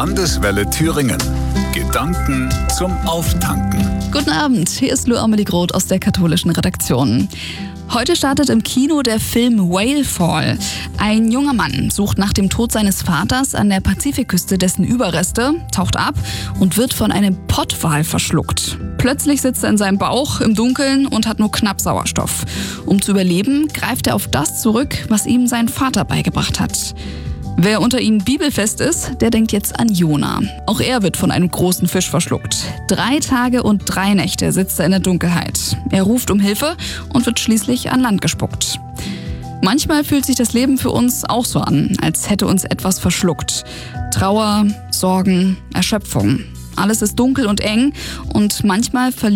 Landeswelle Thüringen. Gedanken zum Auftanken. Guten Abend, hier ist Lou Amelie Groth aus der katholischen Redaktion. Heute startet im Kino der Film Whalefall. Ein junger Mann sucht nach dem Tod seines Vaters an der Pazifikküste dessen Überreste, taucht ab und wird von einem Pottwal verschluckt. Plötzlich sitzt er in seinem Bauch im Dunkeln und hat nur knapp Sauerstoff. Um zu überleben, greift er auf das zurück, was ihm sein Vater beigebracht hat. Wer unter Ihnen bibelfest ist, der denkt jetzt an Jona. Auch er wird von einem großen Fisch verschluckt. 3 Tage und 3 Nächte sitzt er in der Dunkelheit. Er ruft um Hilfe und wird schließlich an Land gespuckt. Manchmal fühlt sich das Leben für uns auch so an, als hätte uns etwas verschluckt. Trauer, Sorgen, Erschöpfung. Alles ist dunkel und eng und manchmal verliert